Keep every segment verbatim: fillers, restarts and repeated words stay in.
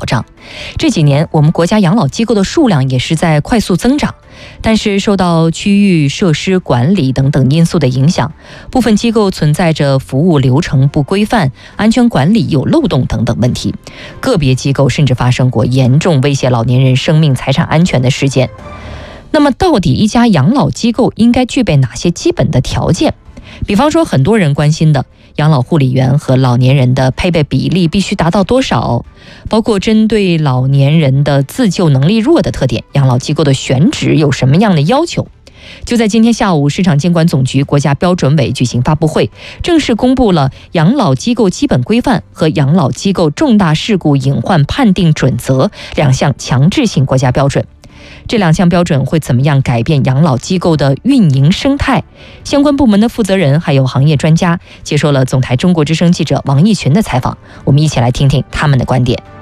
障。这几年我们国家养老机构的数量也是在快速增长，但是受到区域设施管理等等因素的影响，部分机构存在着服务流程不规范、安全管理有漏洞等等问题，个别机构甚至发生过严重威胁老年人生命财产安全的事件。那么到底一家养老机构应该具备哪些基本的条件？比方说很多人关心的养老护理员和老年人的配备比例必须达到多少，包括针对老年人的自救能力弱的特点，养老机构的选址有什么样的要求？就在今天下午，市场监管总局国家标准委举行发布会，正式公布了养老机构基本规范和养老机构重大事故隐患判定准则两项强制性国家标准。这两项标准会怎么样改变养老机构的运营生态？相关部门的负责人还有行业专家接受了总台中国之声记者王义群的采访，我们一起来听听他们的观点。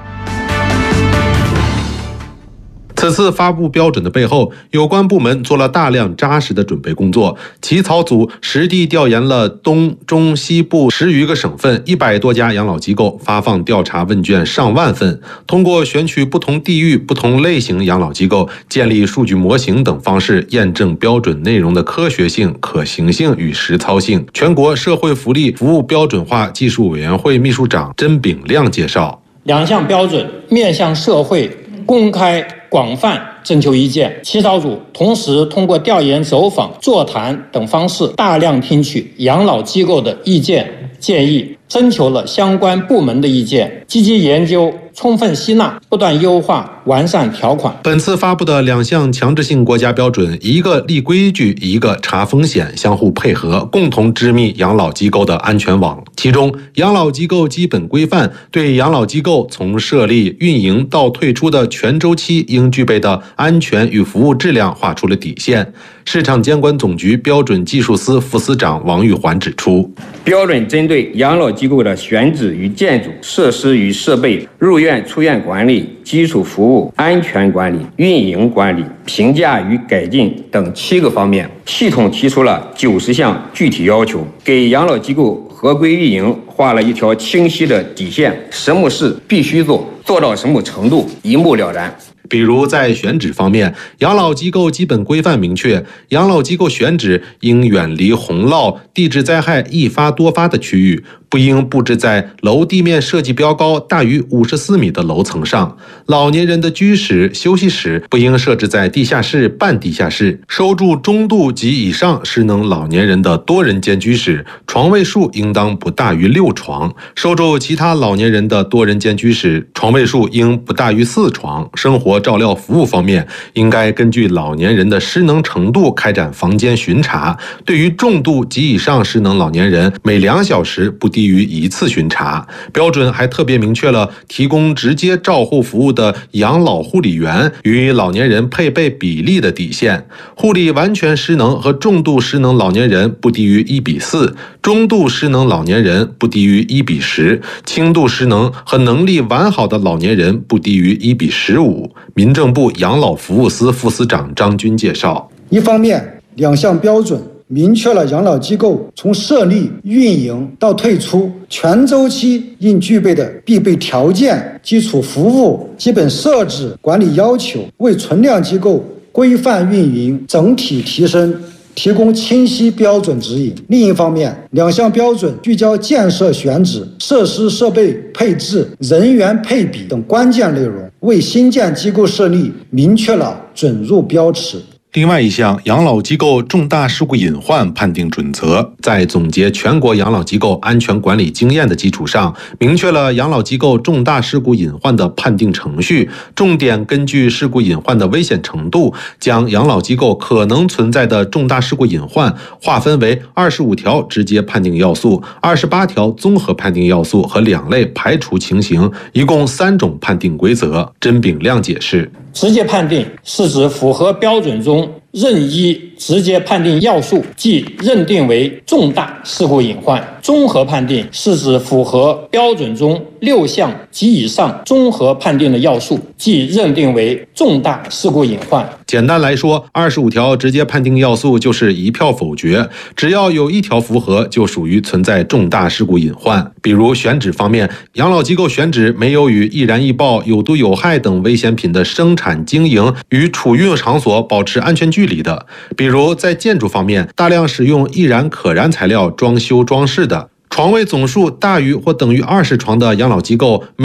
此次发布标准的背后，有关部门做了大量扎实的准备工作。起草组实地调研了东、中、西部十余个省份一百多家养老机构，发放调查问卷上万份，通过选取不同地域、不同类型养老机构，建立数据模型等方式，验证标准内容的科学性、可行性与实操性。全国社会福利服务标准化技术委员会秘书长甄炳亮介绍， 两项标准面向社会公开广泛征求意见，起草组同时通过调研、走访、座谈等方式，大量听取养老机构的意见建议，征求了相关部门的意见，积极研究，充分吸纳，不断优化完善条款。 本次发布的两项强制性国家标准，一个立规矩，一个查风险，相互配合，共同织密养老机构的安全网。其中，养老机构基本规范对养老机构从设立、运营到退出的全周期应具备的安全与服务质量画出了底线。市场监管总局标准技术司副司长王玉环指出， 标准针对养老机构的选址与建筑、设施与设备、入院出院管理、基础服务、安全管理、运营管理、评价与改进等七个方面，系统提出了九十项具体要求，给养老机构合规运营画了一条清晰的底线，什么事必须做，做到什么程度，一目了然。 比如在选址方面，养老机构基本规范明确，养老机构选址应远离洪涝、地质灾害易发多发的区域，不应布置在楼地面设计标高大于五十四米的楼层上。老年人的居室、休息室不应设置在地下室、半地下室。收住中度及以上失能老年人的多人间居室，床位数应当不大于六床；收住其他老年人的多人间居室，床位数应不大于四床。生活照料服务方面，应该根据老年人的失能程度开展房间巡查。对于重度及以上失能老年人，每两小时不低于一次巡查。标准还特别明确了提供直接照护服务的养老护理员与老年人配备比例的底线。护理完全失能和重度失能老年人不低于一比四，中度失能老年人不低于一比十，轻度失能和能力完好的老年人不低于一比十五。民政部养老服务司副司长张军介绍， 一方面，两项标准明确了养老机构从设立、运营到退出全周期应具备的必备条件、基础服务、基本设置、管理要求，为存量机构规范运营整体提升提供清晰标准指引。另一方面，两项标准聚焦建设选址、设施设备配置、人员配比等关键内容，为新建机构设立明确了准入标尺。 另外一项养老机构重大事故隐患判定准则，在总结全国养老机构安全管理经验的基础上，明确了养老机构重大事故隐患的判定程序，重点根据事故隐患的危险程度，将养老机构可能存在的重大事故隐患划分为二十五条直接判定要素、二十八条综合判定要素和两类排除情形，一共三种判定规则。甄炳亮解释， 直接判定是指符合标准中任一直接判定要素，即认定为重大事故隐患；综合判定是指符合标准中六项及以上综合判定的要素，即认定为重大事故隐患。 简单来说，二十五条直接判定要素就是一票否决，只要有一条符合，就属于存在重大事故隐患。比如选址方面，养老机构选址没有与易燃易爆、有毒有害等危险品的生产经营与储运场所保持安全距离的；比如在建筑方面，大量使用易燃可燃材料装修装饰的；床位总数大于或等于二十床的养老机构。